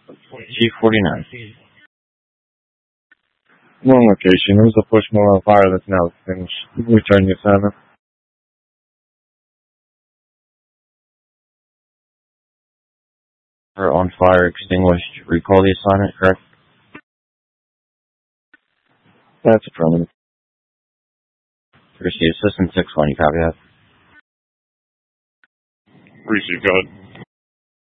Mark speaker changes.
Speaker 1: G49.
Speaker 2: Wrong location. It was a push mobile fire that's now extinguished. Return your assignment.
Speaker 1: For on fire extinguished. Recall the assignment, correct?
Speaker 2: That's affirmative.
Speaker 1: Receive Assistant 6-1, you copy that?
Speaker 2: Receive, go ahead.